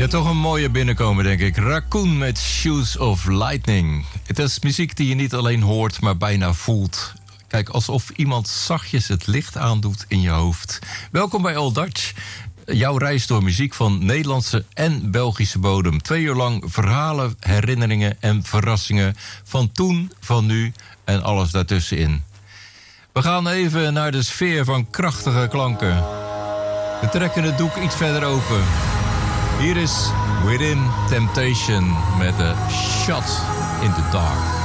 Ja, toch een mooie binnenkomen, denk ik. Raccoon met Shoes of Lightning. Het is muziek die je niet alleen hoort, maar bijna voelt. Kijk, alsof iemand zachtjes het licht aandoet in je hoofd. Welkom bij All Dutch. Jouw reis door muziek van Nederlandse en Belgische bodem. 2 uur lang verhalen, herinneringen en verrassingen van toen, van nu en alles daartussenin. We gaan even naar de sfeer van krachtige klanken. We trekken het doek iets verder open. Hier is Within Temptation met de Shot in the Dark.